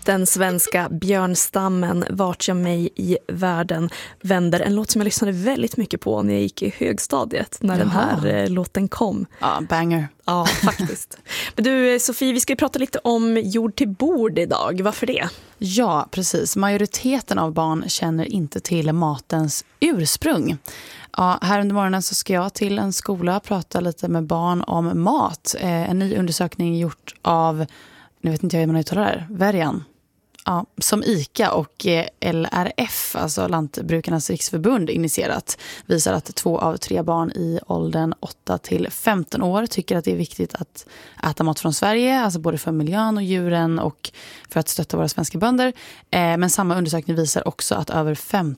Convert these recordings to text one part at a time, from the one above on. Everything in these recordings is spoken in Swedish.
Den svenska björnstammen, vart jag mig i världen vänder. En låt som jag lyssnade väldigt mycket på när jag gick i högstadiet, när den här låten kom. Ja, banger. Ja, faktiskt. Men du, Sofie, vi ska ju prata lite om jord till bord idag. Varför det? Ja, precis. Majoriteten av barn känner inte till matens ursprung. Ja, här under morgonen så ska jag till en skola prata lite med barn om mat. En ny undersökning gjort av, nu vet inte jag hur man uttalar det, Verian. Ja, som ICA och LRF, alltså Lantbrukarnas riksförbund, initierat, visar att 2 av 3 barn i åldern 8 till 15 år tycker att det är viktigt att äta mat från Sverige, alltså både för miljön och djuren och för att stötta våra svenska bönder. Men samma undersökning visar också att över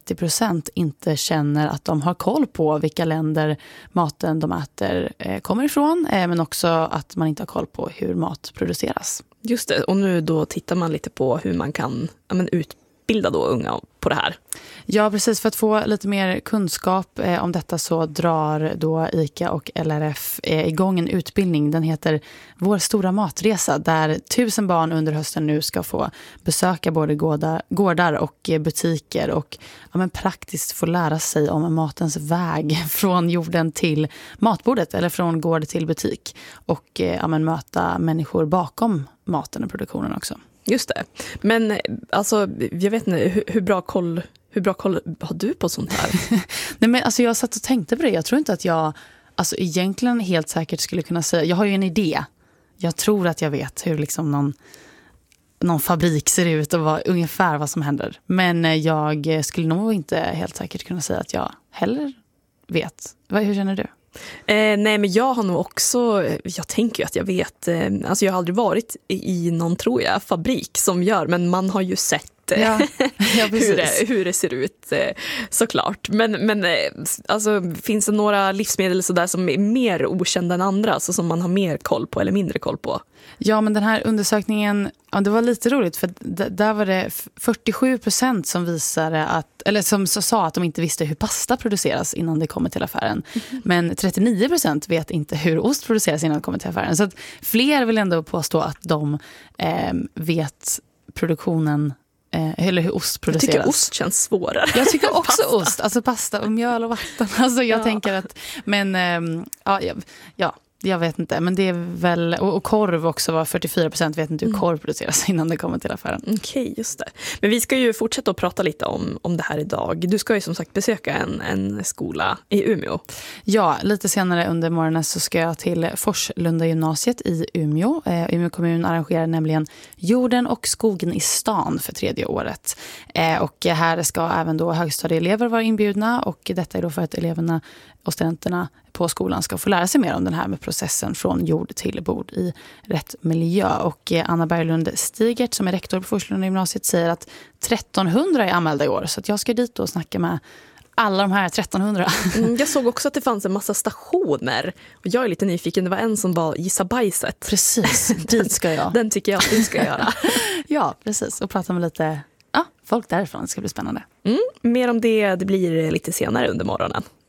50% inte känner att de har koll på vilka länder maten de äter kommer ifrån, men också att man inte har koll på hur mat produceras. Just det, och nu då tittar man lite på hur man kan utbilda då unga på det här. Ja, precis. För att få lite mer kunskap om detta så drar då ICA och LRF igång en utbildning. Den heter Vår stora matresa, där 1000 barn under hösten nu ska få besöka både gårdar och butiker och praktiskt få lära sig om matens väg från jorden till matbordet eller från gård till butik och möta människor bakom maten och produktionen också. Just det. Men alltså, jag vet inte, hur bra koll har du på sånt här? Nej, men alltså jag satt och tänkte på det. Jag tror inte att jag egentligen helt säkert skulle kunna säga. Jag har ju en idé. Jag tror att jag vet hur liksom någon fabrik ser ut och ungefär vad som händer. Men jag skulle nog inte helt säkert kunna säga att jag heller vet. Hur känner du? Nej, men jag har nog också, jag tänker ju att jag vet, alltså jag har aldrig varit i någon, tror jag, fabrik som gör, men man har ju sett hur det ser ut, såklart. Men alltså, finns det några livsmedel så där som är mer okända än andra, alltså som man har mer koll på eller mindre koll på? Ja, men den här undersökningen, det var lite roligt för där var det 47% som visade som sa att de inte visste hur pasta produceras innan det kommer till affären. Men 39% vet inte hur ost produceras innan det kommer till affären. Så att fler vill ändå påstå att de vet produktionen eller hur ost produceras. Jag tycker ost känns svårare. Jag tycker också ost, alltså pasta och mjöl och vatten. Alltså jag tänker att, men jag vet inte, men det är väl, och korv också var 44% vet inte hur korv produceras innan det kommer till affären. Okej, just det. Men vi ska ju fortsätta att prata lite om det här idag. Du ska ju som sagt besöka en skola i Umeå. Ja, lite senare under morgonen så ska jag till Forslunda gymnasiet i Umeå. Umeå kommun arrangerar nämligen Jorden och skogen i stan för 3:e året. Och här ska även då högstadieelever vara inbjudna, och detta är då för att eleverna och studenterna på skolan ska få lära sig mer om den här med processen från jord till bord i rätt miljö. Och Anna Berglund Stigert som är rektor på Forslunda gymnasiet säger att 1300 är anmälda i år, så att jag ska dit och snacka med alla de här 1300. Jag såg också att det fanns en massa stationer. Och jag är lite nyfiken. Det var en som var Gissa bajset. Precis, dit ska jag. Den tycker jag att du ska göra. Ja, precis. Och prata med lite folk därifrån. Det ska bli spännande. Mer om det blir lite senare under morgonen.